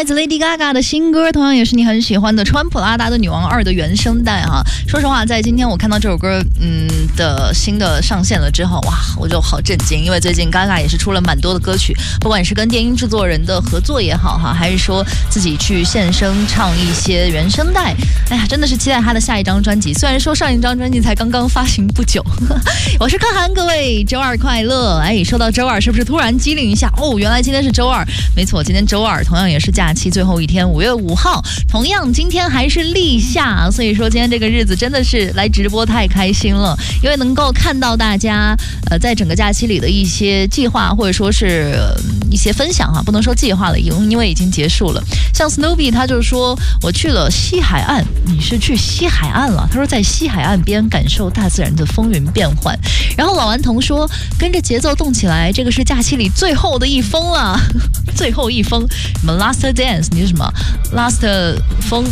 来自 Lady Gaga 的新歌，同样也是你很喜欢的川普拉达的女王2的原声带哈。说实话，在今天我看到这首歌的新的上线了之后，哇，我就好震惊，因为最近 Gaga 也是出了蛮多的歌曲，不管是跟电音制作人的合作也好哈，还是说自己去现声唱一些原声带，哎呀，真的是期待他的下一张专辑。虽然说上一张专辑才刚刚发行不久。我是看涵，各位周二快乐！哎，说到周二，是不是突然机灵一下？哦，原来今天是周二，没错，今天周二，同样也是假期最后一天，5月5号，同样今天还是立夏，所以说今天这个日子真的是来直播太开心了，因为能够看到大家在整个假期里的一些计划，或者说是一些分享哈，不能说计划了，因为已经结束了。像 Snoopy 他就说我去了西海岸，你是去西海岸了？他说在西海岸边感受大自然的风云变幻。然后老顽童说跟着节奏动起来，这个是假期里最后的一封了，最后一封什么 last dance， 你是什么 last 风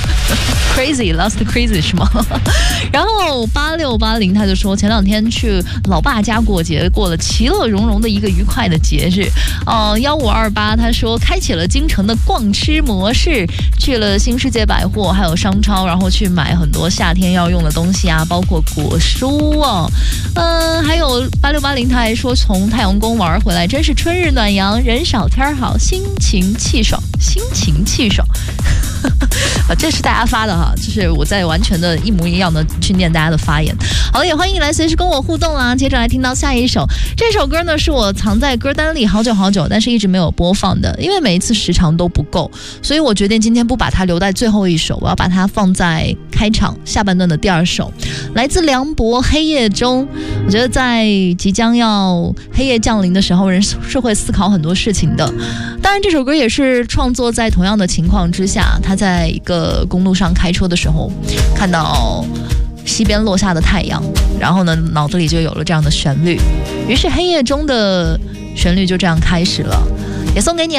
crazy last crazy 是吗？然后8680他就说前2天去老爸家过节，过了其乐融融的一个愉快的节日。1528他说开启了京城的逛吃模式，去了新世界百货还有商超，然后去买很多夏天要用的东西啊，包括果蔬哦。还有8680他还说从太阳宫玩回来，真是春日暖阳，人少天好，心情气爽，心情气爽。这是大家发的哈，就是我在完全的一模一样的去念大家的发言。好了，也欢迎来随时跟我互动啦。接着来听到下一首，这首歌呢是我藏在歌单里好久好久，但是一直没有播放的，因为每一次时长都不够，所以我决定今天不把它留在最后一首，我要把它放在开场下半段的第2首，来自梁博《黑夜中》。我觉得在即将要黑夜降临的时候，人是会思考很多事情的。当然这首歌也是创作在同样的情况之下，他在一个公路上开车的时候看到西边落下的太阳，然后呢脑子里就有了这样的旋律，于是黑夜中的旋律就这样开始了，也送给你。